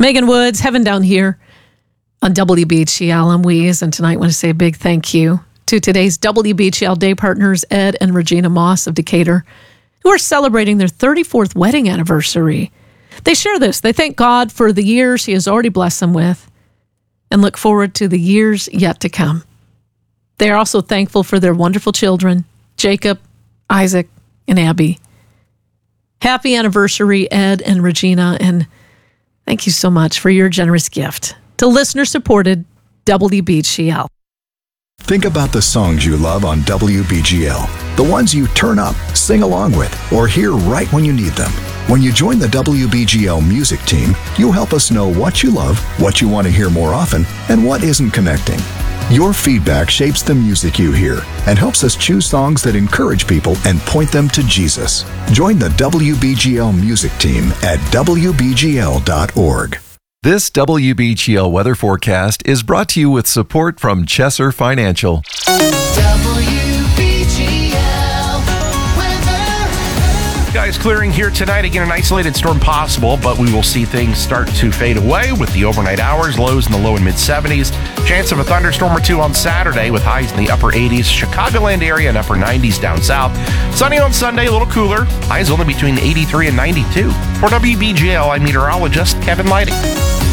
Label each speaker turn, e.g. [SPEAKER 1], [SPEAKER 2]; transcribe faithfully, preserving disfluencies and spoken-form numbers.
[SPEAKER 1] Megan Woods, Heaven Down Here on W B G L. I'm Weeze, and tonight I want to say a big thank you to today's W B G L day partners, Ed and Regina Moss of Decatur, who are celebrating their thirty-fourth wedding anniversary. They share this. They thank God for the years He has already blessed them with and look forward to the years yet to come. They are also thankful for their wonderful children, Jacob, Isaac, and Abby. Happy anniversary, Ed and Regina, and thank you so much for your generous gift to listener-supported W B G L.
[SPEAKER 2] Think about the songs you love on W B G L, the ones you turn up, sing along with, or hear right when you need them. When you join the W B G L music team, you'll help us know what you love, what you want to hear more often, and what isn't connecting. Your feedback shapes the music you hear and helps us choose songs that encourage people and point them to Jesus. Join the W B G L music team at W B G L dot org.
[SPEAKER 3] This W B G L weather forecast is brought to you with support from Chesser Financial.
[SPEAKER 4] W B G L weather.
[SPEAKER 5] Guys, clearing here tonight. Again, an isolated storm possible, but we will see things start to fade away with the overnight hours, lows in the low and mid seventies. Chance of a thunderstorm or two on Saturday with highs in the upper eighties. Chicagoland area and upper nineties down south. Sunny on Sunday, a little cooler. Highs only between eighty-three and ninety-two. For W B G L, I'm meteorologist Kevin Lighting.